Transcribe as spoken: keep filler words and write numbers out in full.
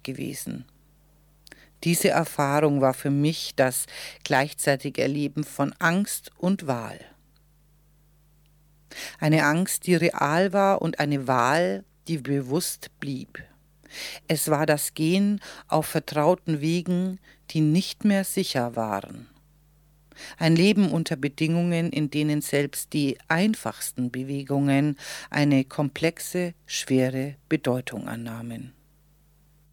gewesen. Diese Erfahrung war für mich das gleichzeitige Erleben von Angst und Wahl. Eine Angst, die real war, und eine Wahl, die bewusst blieb. Es war das Gehen auf vertrauten Wegen, die nicht mehr sicher waren. Ein Leben unter Bedingungen, in denen selbst die einfachsten Bewegungen eine komplexe, schwere Bedeutung annahmen.